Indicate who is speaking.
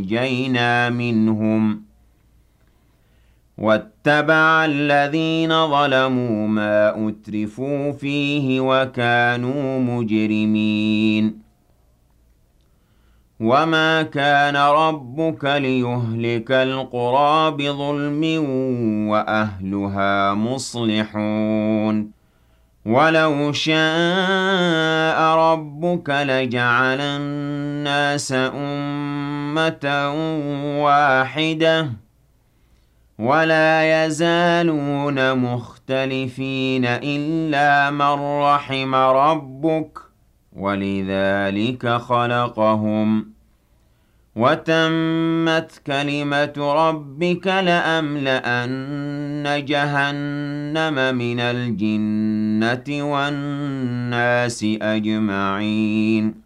Speaker 1: نجينا منهم واتبع الذين ظلموا ما أترفوا فيه وكانوا مجرمين وما كان ربك ليهلك القرى بظلم وأهلها مصلحون ولو شاء ربك لجعل الناس أمة واحدة ولا يزالون مختلفين إلا من رحم ربك ولذلك خلقهم وتمت كلمة ربك لأملأن جهنم من الجنة والناس أجمعين